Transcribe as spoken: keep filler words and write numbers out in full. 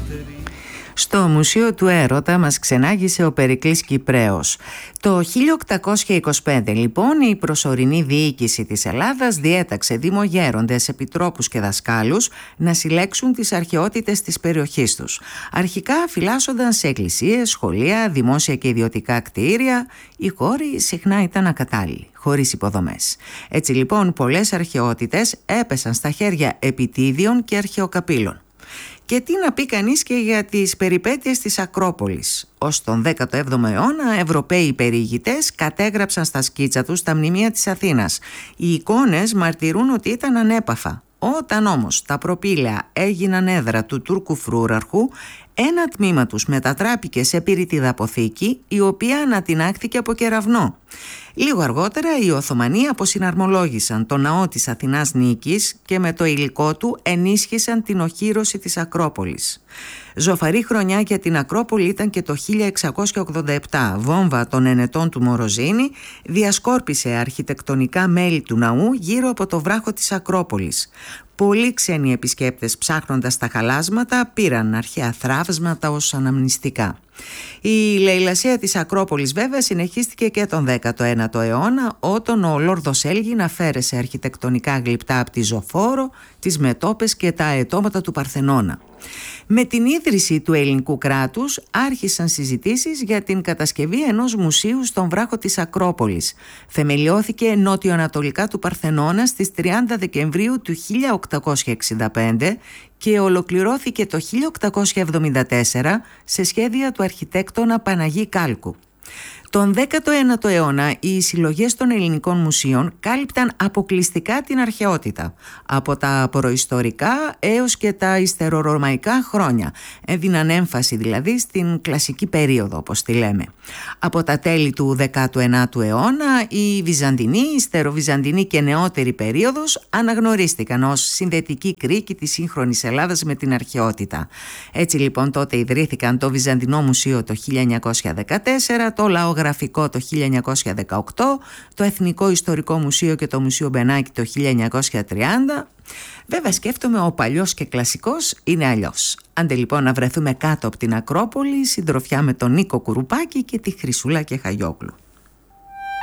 Στο Μουσείο του Έρωτα μας ξενάγησε ο Περικλής Κυπραίος. Το χίλια οκτακόσια είκοσι πέντε λοιπόν η προσωρινή διοίκηση της Ελλάδας διέταξε δημογέροντες, επιτρόπους και δασκάλους να συλλέξουν τις αρχαιότητες της περιοχής τους. Αρχικά φυλάσσονταν σε εκκλησίες, σχολεία, δημόσια και ιδιωτικά κτίρια. Οι χώροι συχνά ήταν ακατάλληλοι, χωρίς υποδομές. Έτσι λοιπόν πολλές αρχαιότητες έπεσαν στα χέρια επιτίδιων και αρχαιοκαπήλων. Και τι να πει κανείς και για τις περιπέτειες της Ακρόπολης. Ως τον δέκατο έβδομο αιώνα, Ευρωπαίοι περιηγητές κατέγραψαν στα σκίτσα τους τα μνημεία της Αθήνας. Οι εικόνες μαρτυρούν ότι ήταν ανέπαφα. Όταν όμως τα προπήλαια έγιναν έδρα του Τούρκου φρούραρχου, ένα τμήμα τους μετατράπηκε σε πυρητιδαποθήκη, η οποία ανατινάχθηκε από κεραυνό. Λίγο αργότερα οι Οθωμανοί αποσυναρμολόγησαν το ναό της Αθηνάς Νίκης και με το υλικό του ενίσχυσαν την οχύρωση της Ακρόπολης. Ζωφαρή χρονιά για την Ακρόπολη ήταν και το χίλια εξακόσια ογδόντα επτά. Βόμβα των ενετών του Μοροζίνη διασκόρπισε αρχιτεκτονικά μέλη του ναού γύρω από το βράχο της Ακρόπολης. Πολλοί ξένοι επισκέπτες, ψάχνοντας τα χαλάσματα, πήραν αρχαία θραύσματα ως αναμνηστικά. Η λαιλασία της Ακρόπολης βέβαια συνεχίστηκε και τον δέκατο ένατο αιώνα, όταν ο Λόρδος Έλγιν αφαίρεσε αρχιτεκτονικά γλυπτά από τη Ζωφόρο, τις μετώπες και τα αετώματα του Παρθενώνα. Με την ίδρυση του ελληνικού κράτους άρχισαν συζητήσεις για την κατασκευή ενός μουσείου στον βράχο της Ακρόπολης. Θεμελιώθηκε νότιο-ανατολικά του Παρθενώνα στις τριάντα Δεκεμβρίου του χίλια οκτακόσια εξήντα πέντε και ολοκληρώθηκε το χίλια οκτακόσια εβδομήντα τέσσερα σε σχέδια του αρχιτέκτονα Παναγί Κάλκου. Τον δέκατο ένατο αιώνα οι συλλογές των ελληνικών μουσείων κάλυπταν αποκλειστικά την αρχαιότητα, από τα προϊστορικά έως και τα υστερορωμαϊκά χρόνια. Έδιναν έμφαση δηλαδή στην κλασική περίοδο, όπως τη λέμε. Από τα τέλη του δέκατου ένατου αιώνα η Βυζαντινή, η Ιστεροβυζαντινή και νεότερη περίοδος αναγνωρίστηκαν ως συνδετική κρίκη της σύγχρονης Ελλάδας με την αρχαιότητα. Έτσι λοιπόν τότε ιδρύθηκαν το Βυζαντινό Μουσείο το χίλια εννιακόσια δεκατέσσερα, το Λαογραφικό το χίλια εννιακόσια δεκαοκτώ, το Εθνικό Ιστορικό Μουσείο και το Μουσείο Μπενάκη το χίλια εννιακόσια τριάντα. Βέβαια σκέφτομαι ο παλιός και κλασικός είναι αλλιώς. Άντε λοιπόν να βρεθούμε κάτω από την Ακρόπολη, συντροφιά με τον Νίκο Κουρουπάκη και τη Χρυσούλα και Χαγιόγλου.